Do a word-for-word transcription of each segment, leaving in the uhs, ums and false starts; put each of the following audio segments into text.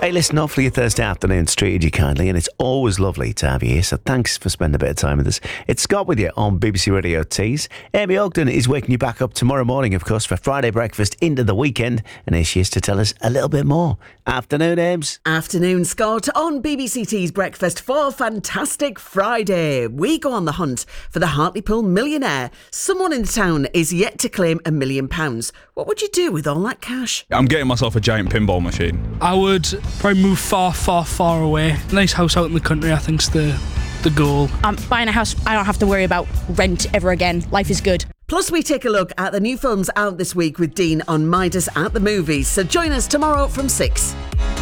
Hey, listen, hopefully your Thursday afternoon's treated you kindly, and it's always lovely to have you here, so thanks for spending a bit of time with us. It's Scott with you on B B C Radio Tees. Amy Ogden is waking you back up tomorrow morning, of course, for Friday breakfast into the weekend, and here she is to tell us a little bit more. Afternoon, Ames. Afternoon, Scott, on B B C Tees Breakfast for Fantastic Friday. We go on the hunt for the Hartlepool millionaire. Someone in the town is yet to claim a million pounds. What would you do with all that cash? I'm getting myself a giant pinball machine. I would probably move far, far, far away. Nice house out in the country, I think's the the goal. I'm buying a house. I don't have to worry about rent ever again. Life is good. Plus, we take a look at the new films out this week with Dean on Midas at the Movies. So join us tomorrow from six.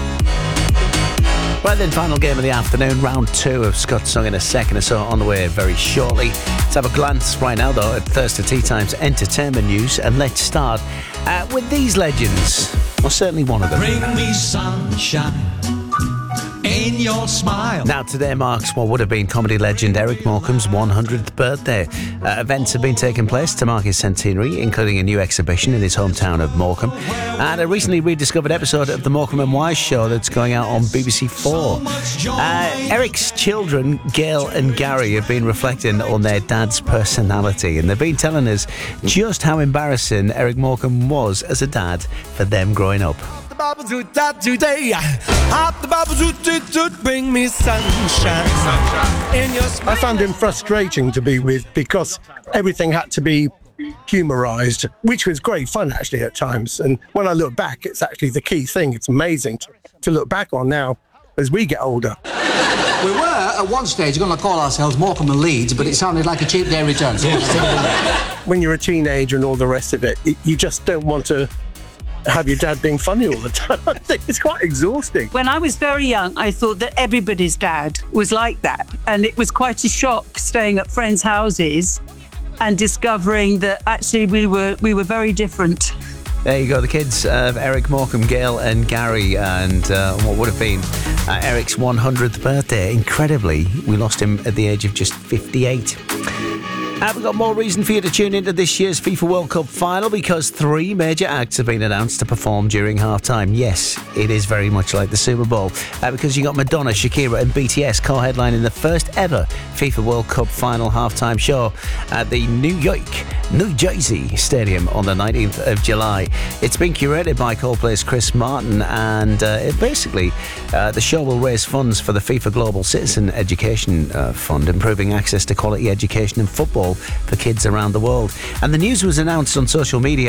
Right then, final game of the afternoon, round two of Scott's Song in a second or so on the way very shortly. Let's have a glance right now, though, at Thursday Tea Time's entertainment news, and let's start uh, with these legends. Well, certainly one of them. Bring me sunshine in your smile. Now, today marks what would have been comedy legend Eric Morecambe's one hundredth birthday. Uh, events have been taking place to mark his centenary, including a new exhibition in his hometown of Morecambe, and a recently rediscovered episode of the Morecambe and Wise show that's going out on B B C four. Uh, Eric's children, Gail and Gary, have been reflecting on their dad's personality, and they've been telling us just how embarrassing Eric Morecambe was as a dad for them growing up. Today, bring me sunshine. I found him frustrating to be with because everything had to be humorised, which was great fun actually at times. And when I look back, it's actually the key thing. It's amazing to, to look back on now as we get older. We were at one stage going to call ourselves Morecambe and Leeds, but it sounded like a cheap day return. So when you're a teenager and all the rest of it, it you just don't want to have your dad being funny all the time. I think it's quite exhausting. When I was very young, I thought that everybody's dad was like that. And it was quite a shock staying at friends' houses and discovering that actually we were we were very different. There you go, the kids of Eric Morecambe, Gail and Gary, and uh, what would have been uh, Eric's one hundredth birthday. Incredibly, we lost him at the age of just fifty-eight. Have we got more reason for you to tune into this year's FIFA World Cup final, because three major acts have been announced to perform during half-time. Yes, it is very much like the Super Bowl, uh, because you got Madonna, Shakira and B T S co-headlining the first ever FIFA World Cup final half-time show at the New York, New Jersey Stadium on the nineteenth of July. It's been curated by Coldplay's Chris Martin, and uh, it basically, uh, the show will raise funds for the FIFA Global Citizen Education uh, Fund, improving access to quality education and football for kids around the world. And the news was announced on social media